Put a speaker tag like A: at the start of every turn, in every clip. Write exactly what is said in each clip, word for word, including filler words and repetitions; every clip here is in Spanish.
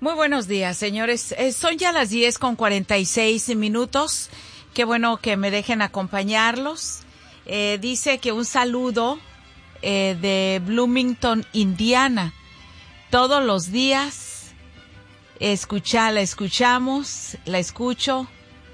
A: Muy buenos días, señores. Eh, son ya las diez con cuarenta y seis minutos. Qué bueno que me dejen acompañarlos. Eh, dice que un saludo eh, de Bloomington, Indiana. Todos los días escucha, la escuchamos, la escucho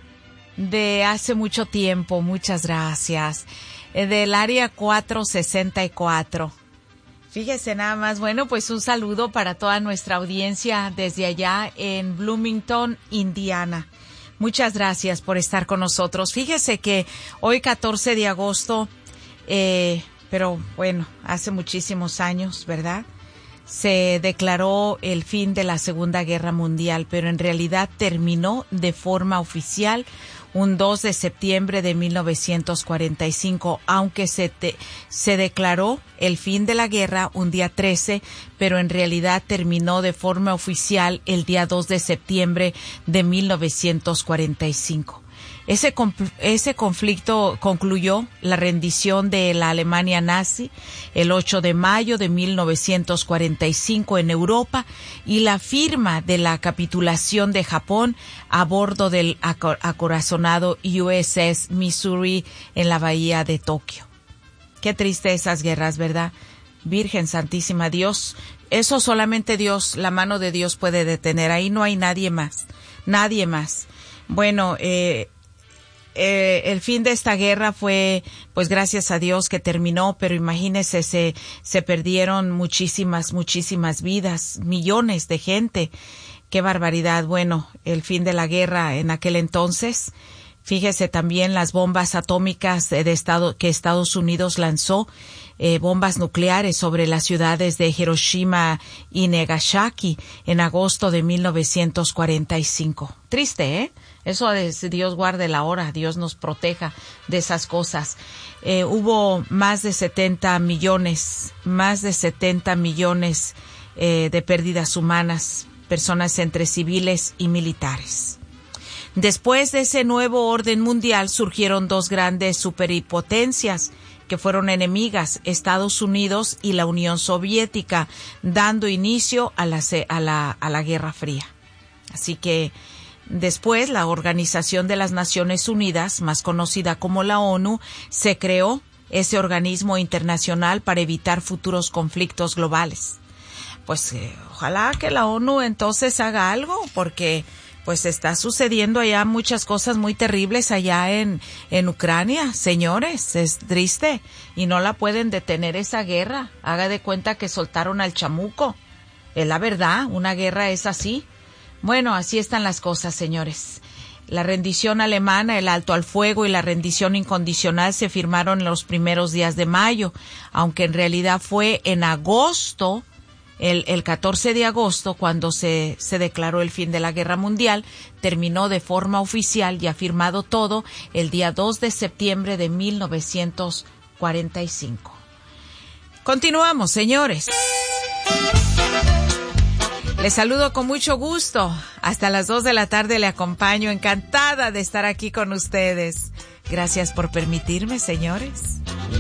A: de hace mucho tiempo. Muchas gracias. Eh, del área cuatrocientos sesenta y cuatro. Fíjese nada más. Bueno, pues un saludo para toda nuestra audiencia desde allá en Bloomington, Indiana. Muchas gracias por estar con nosotros. Fíjese que hoy catorce de agosto, eh, pero bueno, hace muchísimos años, ¿verdad? Se declaró el fin de la Segunda Guerra Mundial, pero en realidad terminó de forma oficial un dos de septiembre de mil novecientos cuarenta y cinco, aunque se, te, se declaró el fin de la guerra un día trece, pero en realidad terminó de forma oficial el día dos de septiembre de mil novecientos cuarenta y cinco. Ese, ese conflicto concluyó la rendición de la Alemania nazi el ocho de mayo de mil novecientos cuarenta y cinco en Europa y la firma de la capitulación de Japón a bordo del acorazonado U S S Missouri en la bahía de Tokio. Qué triste esas guerras, ¿verdad? Virgen Santísima, Dios, eso solamente Dios, la mano de Dios puede detener. Ahí no hay nadie más, nadie más. Bueno, eh, Eh, el fin de esta guerra fue, pues gracias a Dios que terminó, pero imagínese, se, se perdieron muchísimas, muchísimas vidas, millones de gente. Qué barbaridad. Bueno, el fin de la guerra en aquel entonces. Fíjese también las bombas atómicas de estado, que Estados Unidos lanzó, eh, bombas nucleares sobre las ciudades de Hiroshima y Nagasaki en agosto de mil novecientos cuarenta y cinco. Triste, ¿eh? Eso es, Dios guarde la hora, Dios nos proteja de esas cosas. Eh, hubo más de setenta millones, más de setenta millones eh, de pérdidas humanas, personas entre civiles y militares. Después de ese nuevo orden mundial surgieron dos grandes superpotencias que fueron enemigas, Estados Unidos y la Unión Soviética, dando inicio a la, a la, a la Guerra Fría. Así que después, la Organización de las Naciones Unidas, más conocida como la ONU, se creó, ese organismo internacional para evitar futuros conflictos globales. Pues eh, ojalá que la ONU entonces haga algo, porque pues está sucediendo allá muchas cosas muy terribles allá en, en Ucrania, señores, es triste y no la pueden detener esa guerra. Haga de cuenta que soltaron al chamuco. Es la verdad, una guerra es así. Bueno, así están las cosas, señores. La rendición alemana, el alto al fuego y la rendición incondicional se firmaron en los primeros días de mayo, aunque en realidad fue en agosto, el, el catorce de agosto, cuando se, se declaró el fin de la Guerra Mundial. Terminó de forma oficial y ha firmado todo el día dos de septiembre de mil novecientos cuarenta y cinco. Continuamos, señores. Les saludo con mucho gusto. Hasta las dos de la tarde le acompaño. Encantada de estar aquí con ustedes. Gracias por permitirme, señores.